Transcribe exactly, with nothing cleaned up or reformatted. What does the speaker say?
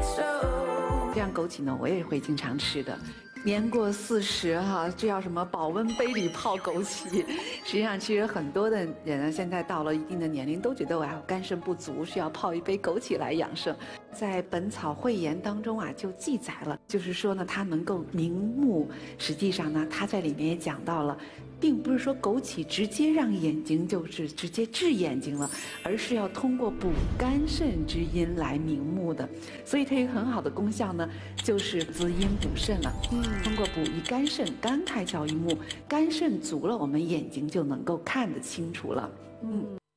这样枸杞呢，我也会经常吃的。年过四十哈，这叫什么保温杯里泡枸杞。实际上，其实很多的人呢，现在到了一定的年龄，都觉得我要肝肾不足，需要泡一杯枸杞来养生。在《本草汇言》当中啊，就记载了，就是说呢，它能够明目。实际上呢，它在里面也讲到了。并不是说枸杞直接让眼睛就是直接治眼睛了，而是要通过补肝肾之阴来明目的，所以它有很好的功效呢，就是滋阴补肾了。嗯，通过补益肝肾，肝开窍于目，肝肾足了，我们眼睛就能够看得清楚了。嗯。